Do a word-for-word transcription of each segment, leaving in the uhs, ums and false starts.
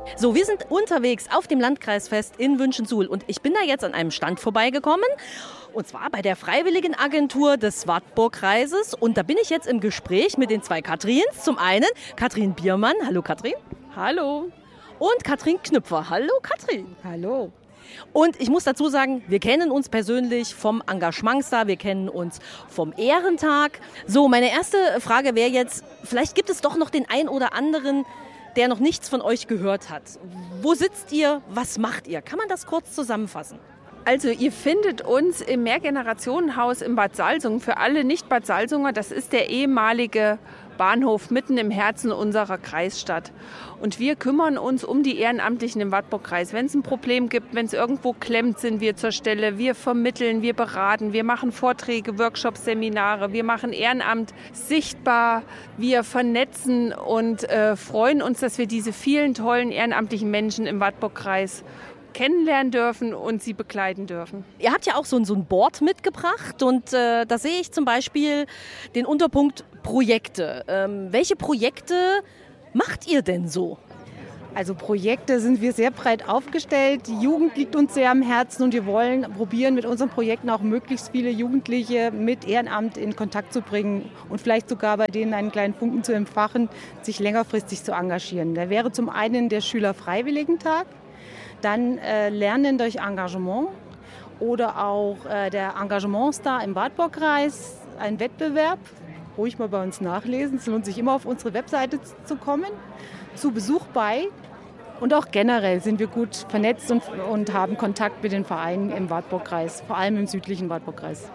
So, wir sind unterwegs auf dem Landkreisfest in Wünschensuhl und ich bin da jetzt an einem Stand vorbeigekommen und zwar bei der Freiwilligenagentur des Wartburgkreises und da bin ich jetzt im Gespräch mit den zwei Katrins. Zum einen Katrin Biermann, hallo Katrin. Hallo. Und Katrin Knüpfer, hallo Katrin. Hallo. Und ich muss dazu sagen, wir kennen uns persönlich vom Engagementstar, wir kennen uns vom Ehrentag. So, meine erste Frage wäre jetzt, vielleicht gibt es doch noch den ein oder anderen, der noch nichts von euch gehört hat. Wo sitzt ihr? Was macht ihr? Kann man das kurz zusammenfassen? Also ihr findet uns im Mehrgenerationenhaus in Bad Salzungen. Für alle Nicht-Bad Salzunger, das ist der ehemalige Bahnhof mitten im Herzen unserer Kreisstadt. Und wir kümmern uns um die Ehrenamtlichen im Wartburgkreis. Wenn es ein Problem gibt, wenn es irgendwo klemmt, sind wir zur Stelle. Wir vermitteln, wir beraten, wir machen Vorträge, Workshops, Seminare. Wir machen Ehrenamt sichtbar, wir vernetzen und äh, freuen uns, dass wir diese vielen tollen ehrenamtlichen Menschen im Wartburgkreis kennenlernen dürfen und sie begleiten dürfen. Ihr habt ja auch so ein, so ein Board mitgebracht und äh, da sehe ich zum Beispiel den Unterpunkt Projekte. Ähm, welche Projekte macht ihr denn so? Also Projekte sind wir sehr breit aufgestellt. Die Jugend liegt uns sehr am Herzen und wir wollen probieren, mit unseren Projekten auch möglichst viele Jugendliche mit Ehrenamt in Kontakt zu bringen und vielleicht sogar bei denen einen kleinen Funken zu entfachen, sich längerfristig zu engagieren. Da wäre zum einen der Schülerfreiwilligentag, dann äh, Lernen durch Engagement oder auch äh, der Engagementstar im Wartburgkreis, ein Wettbewerb. Ruhig mal bei uns nachlesen, es lohnt sich immer auf unsere Webseite zu kommen, zu Besuch bei. Und auch generell sind wir gut vernetzt und, und haben Kontakt mit den Vereinen im Wartburgkreis, vor allem im südlichen Wartburgkreis.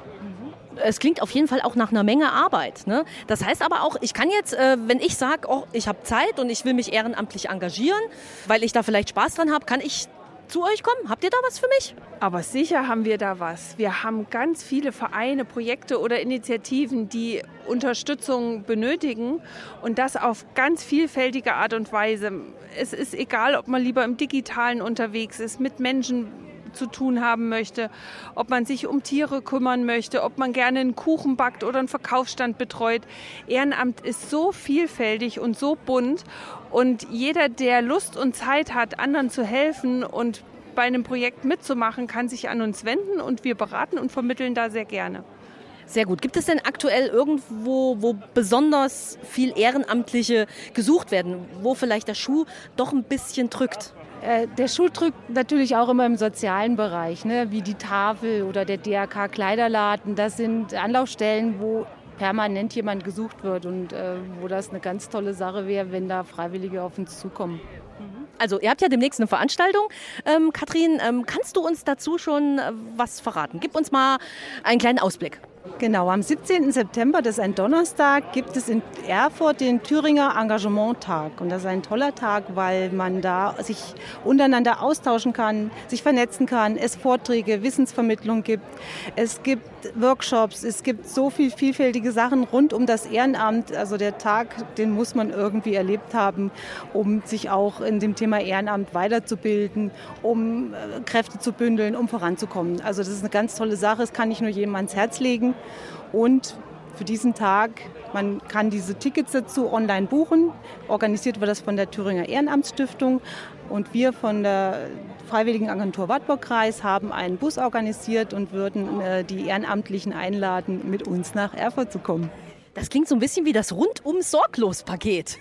Es klingt auf jeden Fall auch nach einer Menge Arbeit, ne? Das heißt aber auch, ich kann jetzt, äh, wenn ich sage, oh, ich habe Zeit und ich will mich ehrenamtlich engagieren, weil ich da vielleicht Spaß dran habe, kann ich zu euch kommen? Habt ihr da was für mich? Aber sicher haben wir da was. Wir haben ganz viele Vereine, Projekte oder Initiativen, die Unterstützung benötigen und das auf ganz vielfältige Art und Weise. Es ist egal, ob man lieber im Digitalen unterwegs ist, mit Menschen zu tun haben möchte, ob man sich um Tiere kümmern möchte, ob man gerne einen Kuchen backt oder einen Verkaufsstand betreut. Ehrenamt ist so vielfältig und so bunt und jeder, der Lust und Zeit hat, anderen zu helfen und bei einem Projekt mitzumachen, kann sich an uns wenden und wir beraten und vermitteln da sehr gerne. Sehr gut. Gibt es denn aktuell irgendwo, wo besonders viel Ehrenamtliche gesucht werden, wo vielleicht der Schuh doch ein bisschen drückt? Der Schuh drückt natürlich auch immer im sozialen Bereich, ne? Wie die Tafel oder der D R K Kleiderladen. Das sind Anlaufstellen, wo permanent jemand gesucht wird und äh, wo das eine ganz tolle Sache wäre, wenn da Freiwillige auf uns zukommen. Also ihr habt ja demnächst eine Veranstaltung. Ähm, Katrin, ähm, kannst du uns dazu schon äh, was verraten? Gib uns mal einen kleinen Ausblick. Genau, am siebzehnten September, das ist ein Donnerstag, gibt es in Erfurt den Thüringer Engagementtag. Und das ist ein toller Tag, weil man da sich untereinander austauschen kann, sich vernetzen kann, es Vorträge, Wissensvermittlung gibt, es gibt Workshops, es gibt so viele vielfältige Sachen rund um das Ehrenamt. Also der Tag, den muss man irgendwie erlebt haben, um sich auch in dem Thema Ehrenamt weiterzubilden, um Kräfte zu bündeln, um voranzukommen. Also das ist eine ganz tolle Sache, das kann ich nur jedem ans Herz legen. Und für diesen Tag, man kann diese Tickets dazu online buchen. Organisiert wird das von der Thüringer Ehrenamtsstiftung. Und wir von der Freiwilligenagentur Wartburgkreis haben einen Bus organisiert und würden äh, die Ehrenamtlichen einladen, mit uns nach Erfurt zu kommen. Das klingt so ein bisschen wie das Rundum-Sorglos-Paket.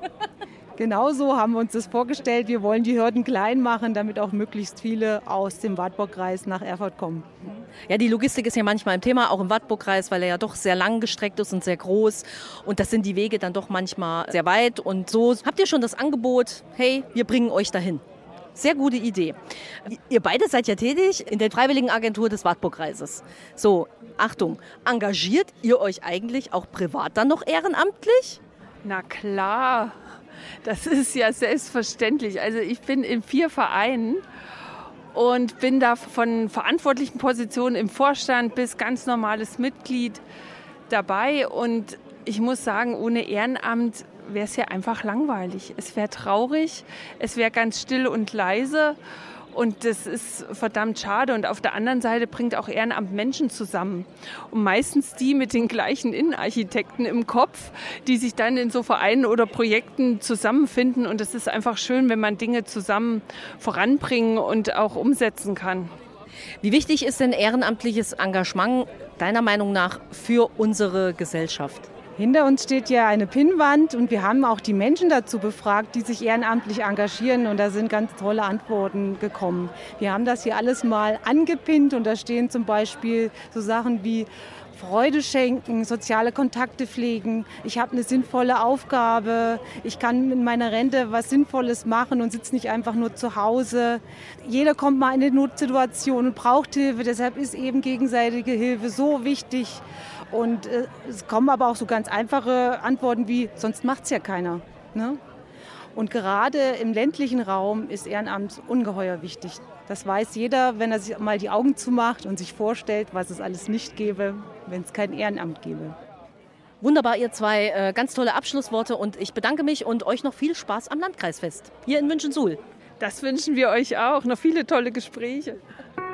Genau so haben wir uns das vorgestellt. Wir wollen die Hürden klein machen, damit auch möglichst viele aus dem Wartburgkreis nach Erfurt kommen. Ja, die Logistik ist ja manchmal ein Thema, auch im Wartburgkreis, weil er ja doch sehr lang gestreckt ist und sehr groß. Und das sind die Wege dann doch manchmal sehr weit. Und so habt ihr schon das Angebot, hey, wir bringen euch dahin. Sehr gute Idee. Ihr beide seid ja tätig in der Freiwilligenagentur des Wartburgkreises. So, Achtung, engagiert ihr euch eigentlich auch privat dann noch ehrenamtlich? Na klar. Das ist ja selbstverständlich. Also ich bin in vier Vereinen und bin da von verantwortlichen Positionen im Vorstand bis ganz normales Mitglied dabei. Und ich muss sagen, ohne Ehrenamt wäre es ja einfach langweilig. Es wäre traurig, es wäre ganz still und leise. Und das ist verdammt schade. Und auf der anderen Seite bringt auch Ehrenamt Menschen zusammen. Und meistens die mit den gleichen Innenarchitekten im Kopf, die sich dann in so Vereinen oder Projekten zusammenfinden. Und es ist einfach schön, wenn man Dinge zusammen voranbringen und auch umsetzen kann. Wie wichtig ist denn ehrenamtliches Engagement deiner Meinung nach für unsere Gesellschaft? Hinter uns steht ja eine Pinnwand und wir haben auch die Menschen dazu befragt, die sich ehrenamtlich engagieren, und da sind ganz tolle Antworten gekommen. Wir haben das hier alles mal angepinnt und da stehen zum Beispiel so Sachen wie Freude schenken, soziale Kontakte pflegen, ich habe eine sinnvolle Aufgabe, ich kann mit meiner Rente was Sinnvolles machen und sitze nicht einfach nur zu Hause. Jeder kommt mal in eine Notsituation und braucht Hilfe, deshalb ist eben gegenseitige Hilfe so wichtig. Und äh, es kommen aber auch so ganz einfache Antworten wie, sonst macht es ja keiner. Ne? Und gerade im ländlichen Raum ist Ehrenamt ungeheuer wichtig. Das weiß jeder, wenn er sich mal die Augen zumacht und sich vorstellt, was es alles nicht gäbe, wenn es kein Ehrenamt gäbe. Wunderbar, ihr zwei, äh, ganz tolle Abschlussworte, und ich bedanke mich und euch noch viel Spaß am Landkreisfest hier in München-Suhl. Das wünschen wir euch auch. Noch viele tolle Gespräche.